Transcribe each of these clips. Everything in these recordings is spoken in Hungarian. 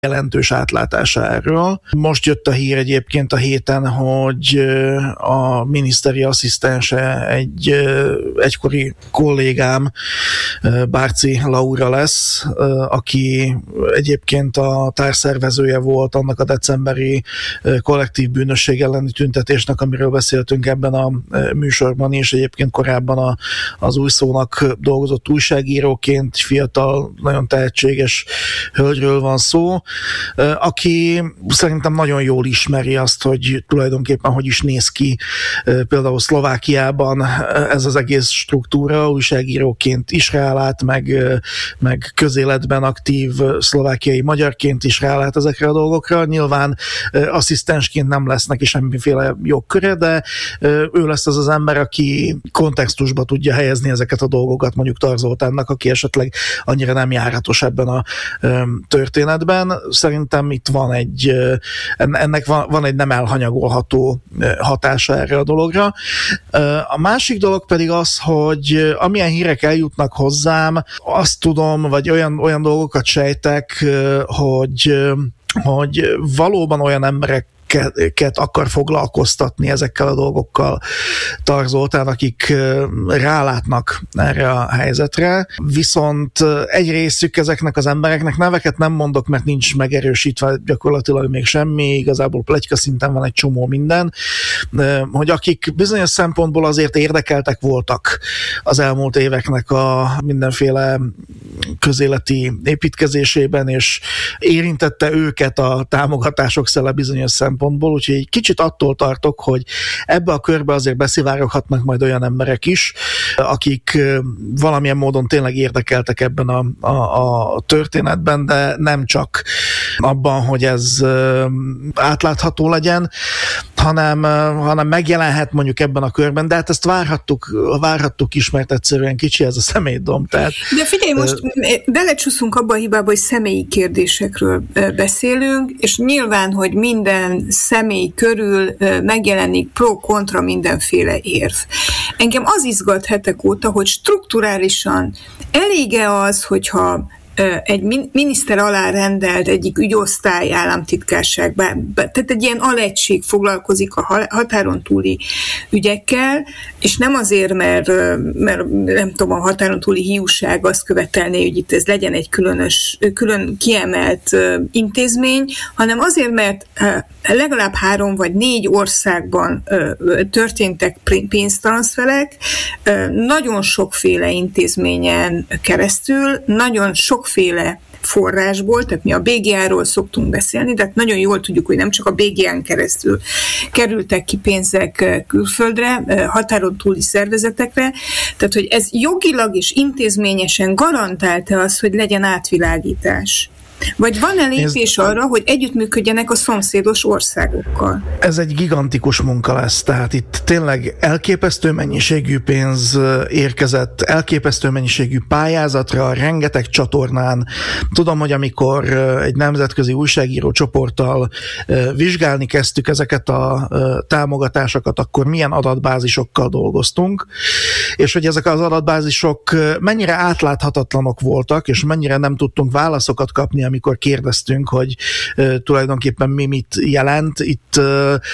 jelentős átlátása erről. Most jött a hír egyébként a héten, hogy a miniszteri asszisztense egy egykori kollégám, Bárci Laura lesz, aki egyébként a társszervezője volt annak a decemberi kollektív bűnösség elleni tüntetésnek, amiről beszéltünk ebben a műsorban is, egyébként korábban az Új Szónak dolgozott újságíróként, fiatal, nagyon tehetséges hölgyről van szó, aki szerintem nagyon jól ismeri azt, hogy tulajdonképpen hogy is néz ki például Szlovákiában ez az egész struktúra, újságíróként is rálát, meg közéletben aktív szlovákiai magyarként is rálát ezekre a dolgokra. Nyilván asszisztensként nem lesz neki semmiféle jogköre, de ő lesz az az ember, aki kontextusba tudja helyezni ezeket a dolgokat, mondjuk Tar Zoltánnak, aki esetleg annyira nem járhatos ebben a történetben. Szerintem itt ennek van egy nem elhanyagolható hatása erre a dologra. A másik dolog pedig az, hogy amilyen hírek eljutnak hozzám, azt tudom, vagy olyan dolgokat sejtek, hogy valóban olyan embereket akar foglalkoztatni ezekkel a dolgokkal Tar Zoltán, akik rálátnak erre a helyzetre. Viszont egy részük ezeknek az embereknek, neveket nem mondok, mert nincs megerősítve gyakorlatilag még semmi, igazából pletyka szinten van egy csomó minden, hogy akik bizonyos szempontból azért érdekeltek voltak az elmúlt éveknek a mindenféle közéleti építkezésében, és érintette őket a támogatások szele bizonyos szempontból, úgyhogy egy kicsit attól tartok, hogy ebbe a körbe azért beszivároghatnak majd olyan emberek is, akik valamilyen módon tényleg érdekeltek ebben a történetben, de nem csak abban, hogy ez átlátható legyen, hanem megjelenhet mondjuk ebben a körben, de hát ezt várhattuk is, mert egyszerűen kicsi ez a személydom. Tehát, de figyelj, most belecsúszunk abba a hibába, hogy személyi kérdésekről beszélünk, és nyilván, hogy minden személy körül megjelenik pro-kontra mindenféle érv. Engem az izgat hetek óta, hogy strukturálisan elég-e az, hogyha egy miniszter alá rendelt egyik ügyosztály államtitkárság, tehát egy ilyen alegység foglalkozik a határon túli ügyekkel, és nem azért, mert nem tudom, a határon túli hiúság azt követelné, hogy itt ez legyen egy külön kiemelt intézmény, hanem azért, mert legalább 3 vagy 4 országban történtek pénztranszferek, nagyon sokféle intézményen keresztül, nagyon sokféle forrásból, tehát mi a BGA-ról szoktunk beszélni, de nagyon jól tudjuk, hogy nem csak a BGA-n keresztül kerültek ki pénzek külföldre, határon túli szervezetekre, tehát hogy ez jogilag és intézményesen garantálta az, hogy legyen átvilágítás. Vagy van-e lépés arra, hogy együttműködjenek a szomszédos országokkal? Ez egy gigantikus munka lesz, tehát itt tényleg elképesztő mennyiségű pénz érkezett, elképesztő mennyiségű pályázatra, rengeteg csatornán. Tudom, hogy amikor egy nemzetközi újságíró csoporttal vizsgálni kezdtük ezeket a támogatásokat, akkor milyen adatbázisokkal dolgoztunk, és hogy ezek az adatbázisok mennyire átláthatatlanok voltak, és mennyire nem tudtunk válaszokat kapni, amikor kérdeztünk, hogy tulajdonképpen mit jelent. Itt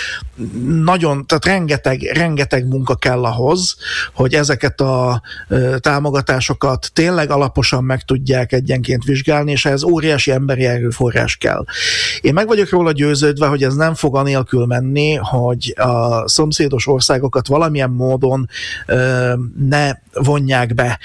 tehát rengeteg munka kell ahhoz, hogy ezeket a támogatásokat tényleg alaposan meg tudják egyenként vizsgálni, és ehhez óriási emberi erőforrás kell. Én meg vagyok róla győződve, hogy ez nem fog anélkül menni, hogy a szomszédos országokat valamilyen módon ne vonják be,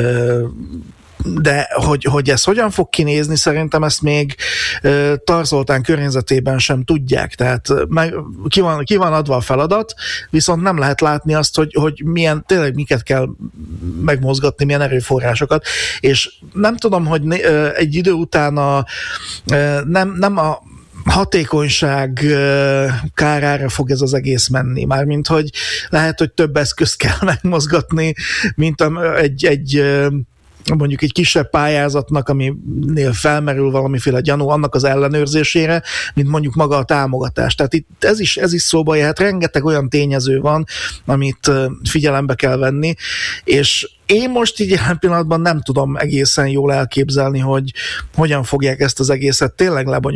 de hogy ez hogyan fog kinézni, szerintem ezt még Tar Zoltán környezetében sem tudják. Tehát ki van adva a feladat, viszont nem lehet látni azt, hogy tényleg miket kell megmozgatni, milyen erőforrásokat. És nem tudom, hogy egy idő után nem a hatékonyság kárára fog ez az egész menni. Mármint, hogy lehet, hogy több eszközt kell megmozgatni, mint egy mondjuk egy kisebb pályázatnak, aminél felmerül valamiféle gyanú, annak az ellenőrzésére, mint mondjuk maga a támogatás. Tehát itt ez is szóba jöhet, rengeteg olyan tényező van, amit figyelembe kell venni, és én most így jelen pillanatban nem tudom egészen jól elképzelni, hogy hogyan fogják ezt az egészet tényleg lebonyolítani.